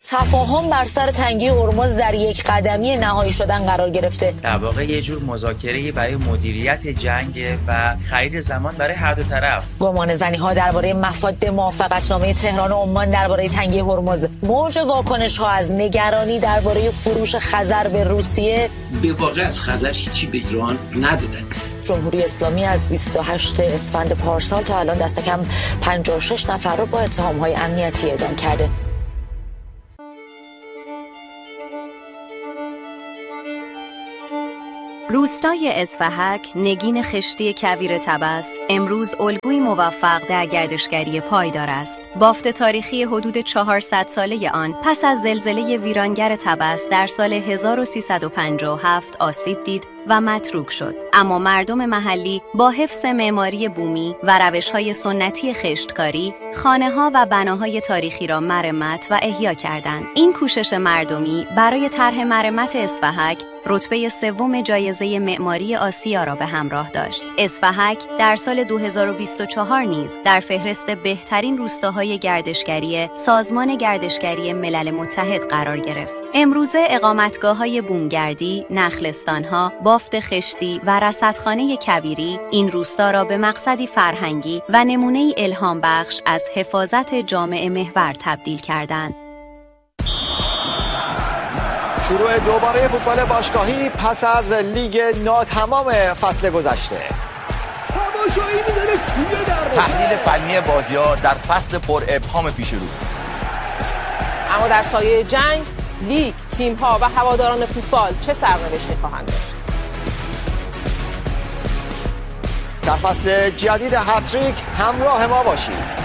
تفاهم بر سر تنگی هرمز در یک قدمی نهایی شدن قرار گرفته. در واقع یه جور مذاکره برای مدیریت جنگ و خرید زمان برای هر دو طرف. گمانه‌زنی‌ها درباره مفاد موافقتنامه تهران و عمان درباره تنگی هرمز، موج واکنش‌ها از نگرانی درباره فروش خزر به روسیه. به واقع از خزر هیچی به ایران ندادن. جمهوری اسلامی از 28 اسفند پارسال تا الان دست کم 56 نفر رو با اتهام‌های امنیتی اعدام کرده. روستای اصفهک، نگین خشتی کویر طبس، امروز الگوی موفق در گردشگری پایدار است. بافت تاریخی حدود 400 ساله آن پس از زلزله ویرانگر طبس در سال 1357 آسیب دید و متروک شد. اما مردم محلی با حفظ معماری بومی و روش‌های سنتی خشتکاری، خانه‌ها و بناهای تاریخی را مرمت و احیا کردند. این کوشش مردمی برای طرح مرمت اصفهک رتبه سوم جایزه معماری آسیا را به همراه داشت. اصفهک در سال 2024 نیز در فهرست بهترین روستاهای گردشگری سازمان گردشگری ملل متحد قرار گرفت. امروزه اقامتگاه‌های بومگردی، نخلستان‌ها، بافت خشتی و رصدخانه کبیری این روستا را به مقصدی فرهنگی و نمونه‌ای الهام بخش از حفاظت جامع محور تبدیل کردند. شروع دوباره فوتبال باشگاهی پس از لیگ ناتمام فصل گذشته. تماشایی می‌داره توی دروازه. تحلیل فنی بازی‌ها در فصل پر ابهام پیش رو. اما در سایه جنگ، لیگ، تیم‌ها و هواداران فوتبال چه سرنوشتی خواهند داشت؟ در فصل جدید هتریک همراه ما باشید.